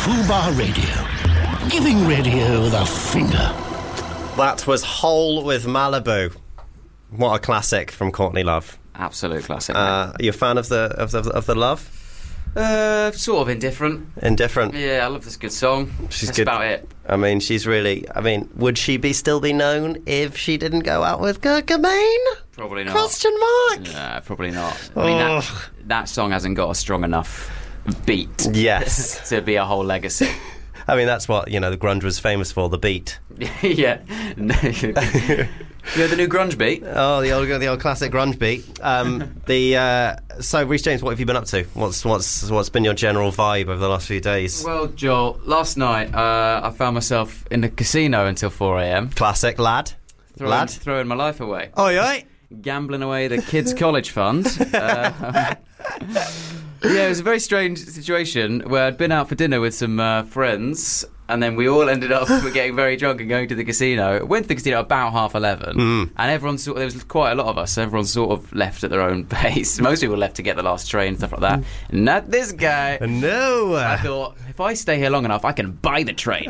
Fubar Radio. Giving radio the finger. That was Hole with Malibu. What a classic from Courtney Love. Absolute classic. Are you a fan of the Love? Sort of indifferent. Indifferent. Yeah, I love this good song. That's good. about it. I mean, she's really... I mean, would she still be known if she didn't go out with Kurt Cobain? Probably not. Question mark? Yeah, probably not. I mean, that song hasn't got a strong enough beat. Yes. to be a whole legacy. I mean, that's what, the grunge was famous for, the beat. Yeah. You know the new grunge beat? Oh, the old classic grunge beat. So, Rhys James, what have you been up to? What's been your general vibe over the last few days? Well, Joel, last night I found myself in the casino until 4 a.m. Classic lad. Throwing my life away. Oh, yeah. Gambling away the kids' college fund. Yeah, it was a very strange situation where I'd been out for dinner with some friends, and then we all ended up getting very drunk and going to the casino. Went to the casino about 11:30, and everyone there was quite a lot of us. Everyone sort of left at their own pace. Most people left to get the last train, stuff like that. Not this guy. No. I thought, if I stay here long enough, I can buy the train.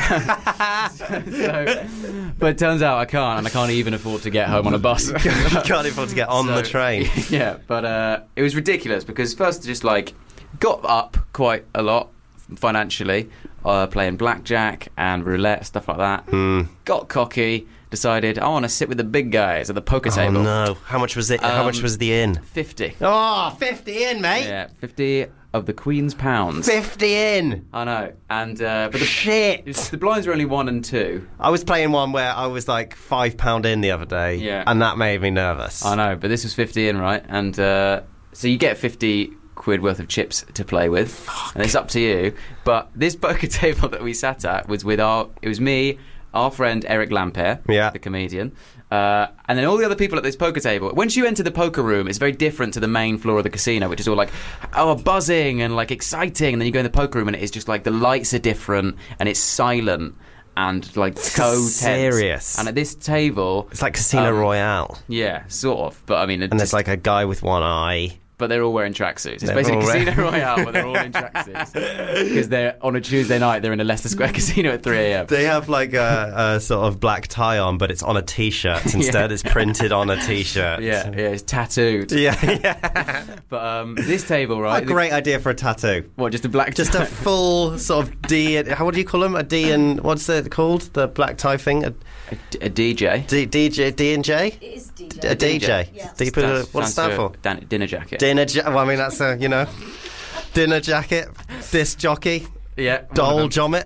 But it turns out I can't, and I can't even afford to get home on a bus. You can't afford to get on the train. Yeah, but it was ridiculous because first just got up quite a lot financially, playing blackjack and roulette, stuff like that. Got cocky, decided I want to sit with the big guys at the poker table. Oh no! How much was it? How much was the in? 50. Oh, 50 in, mate. Yeah, 50 of the Queen's pounds. 50 in. I know, and but shit. The blinds were only 1 and 2. I was playing one where I was like £5 in the other day, and that made me nervous. I know, but this was 50 in, right? And so you get 50 quid worth of chips to play with, and it's up to you. But this poker table that we sat at was it was me, our friend Eric Lampere, the comedian, and then all the other people at this poker table. Once you enter the poker room, it's very different to the main floor of the casino, which is all buzzing and exciting, and then you go in the poker room and it is just the lights are different and it's silent and so tense. Serious. And at this table, it's like Casino Royale. Yeah, sort of. But I mean, there's a guy with one eye. But they're all wearing tracksuits. It's basically Casino Royale, but they're all in tracksuits. Because they're on a Tuesday night, they're in a Leicester Square casino at 3 a.m. They have a sort of black tie on, but it's on a T-shirt instead. It's printed on a T-shirt. Yeah, it's tattooed. Yeah. But this table, right? What a great idea for a tattoo. What, just a black tie? Just a full sort of D. What do you call them? A D and what's it called? The black tie thing. A DJ. DJ. D and J. It is DJ. A DJ. Yeah. What does it stand for? Dinner jacket. Well, I mean, that's dinner jacket, disc jockey, doll jommet.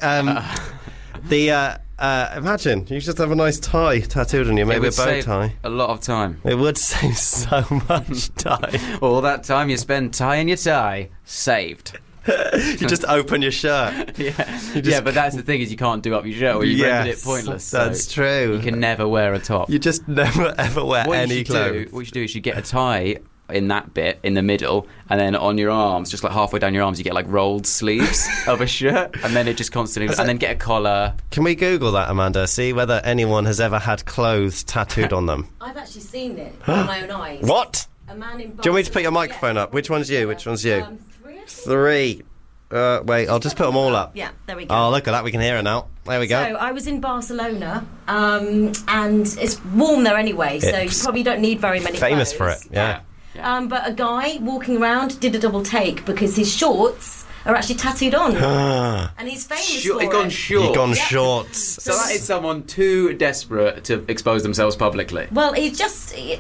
Imagine you just have a nice tie tattooed on you, maybe a bow tie. A lot of time. It would save so much time. All that time you spend tying your tie, saved. You just open your shirt. Yeah, but that's the thing is you can't do up your shirt or you rendered it pointless. That's true. You can never wear a top. You just never ever wear any clothes. What you should do is you get a tie in that bit in the middle, and then on your arms, just halfway down your arms, you get rolled sleeves of a shirt, and then it just constantly and then get a collar. Can we Google that, Amanda? See whether anyone has ever had clothes tattooed on them. I've actually seen it with my own eyes. What? A man in. Do you want me to put your microphone up? Which one's you? Which one's you? 3. Wait, I'll just put them all up. Yeah, there we go. Oh, look at that. We can hear it now. There we go. So I was in Barcelona, and it's warm there anyway, so you probably don't need very many famous clothes. for it, yeah. But a guy walking around did a double take because his shorts are actually tattooed on. And he's famous for He's gone it. short. He's gone shorts. So that is someone too desperate to expose themselves publicly. Well, he just...